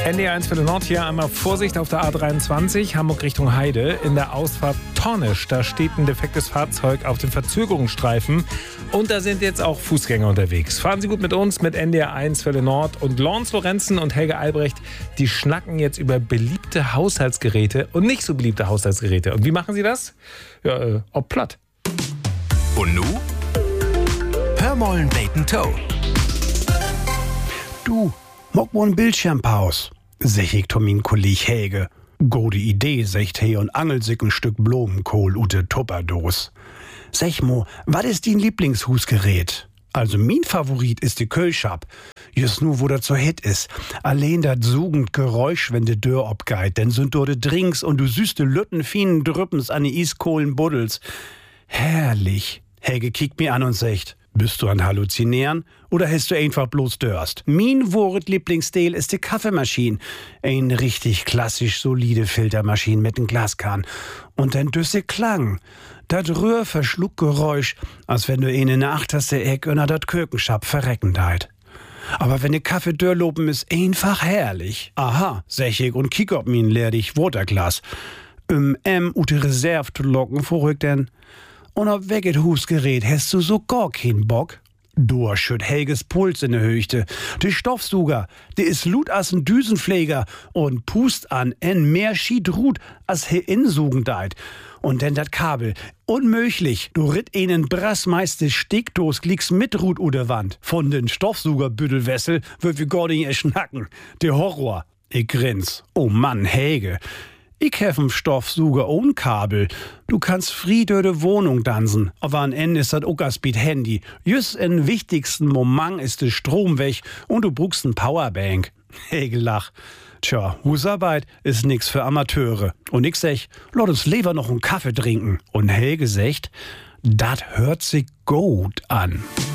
NDR1 für den Nord hier einmal Vorsicht auf der A23, Hamburg Richtung Heide. In der Ausfahrt Tornisch, da steht ein defektes Fahrzeug auf dem Verzögerungsstreifen. Und da sind jetzt auch Fußgänger unterwegs. Fahren Sie gut mit uns, mit NDR1 für den Nord. Und Lawrence Lorenzen und Helge Albrecht, die schnacken jetzt über beliebte Haushaltsgeräte und nicht so beliebte Haushaltsgeräte. Und wie machen sie das? Ja, ob platt. Und nu? Hör mollen Bacon Toe. Du, mock mo' n Bildschirmpaus, sech ich to min Kolleg Helge. Gode Idee, secht he und angelt sich ein Stück Blumenkohl ute Tupperdos. Sech mo, wat is din Lieblingshusgerät? Also min Favorit ist die Kölschab. Just nu, wo dat so hit is. Allein dat sugend Geräusch, wenn de Dörr obgeit, denn sind dort Drinks und du süßte Lütten fienen Drüppens an die Iskohlen Buddels. Herrlich. Helge kickt mir an und secht, bist du an Halluzinieren oder hast du einfach bloß Dörst? Min Woret Lieblingsstil ist die Kaffeemaschine. Ein richtig klassisch solide Filtermaschine mit n Glaskan. Und den düsse Klang. Dat Rührverschluckgeräusch, als wenn du in der achterste Eck unter dat Kökenschab verrecken deit. Aber wenn de Kaffee dörrlopen ist einfach herrlich. Aha, sech ich und kick ob min leerdig Waterglas. Ute Reserve zu locken, vorrück denn. Und ob weget Husgerät hast du so gar keinen Bock? Du schütt Helges Puls in der Höchte. De Stoffsuger, de is lut as n Düsenpfleger und pust an en mehr schied Rut as he insugen deit. Und denn dat Kabel, unmöglich, du ritt einen brassmeiste Steckdos glieks mit Rut oder Wand. Von den Stoffsugerbüttelwessel wird wir gar nicht schnacken. Der Horror. Ich grins. Oh Mann, Helge. Ich hef n Stoffsuger ohne Kabel. Du kannst frie durch de Wohnung dansen. Aber am Ende ist dat Uckerspeed Handy. Just in wichtigsten Moment ist de Strom weg und du brauchst n Powerbank. Helge lach. Tja, Husarbeit ist nix für Amateure. Und ich sech, lass uns lieber noch n Kaffee trinken. Und Helge secht, dat hört sich gut an.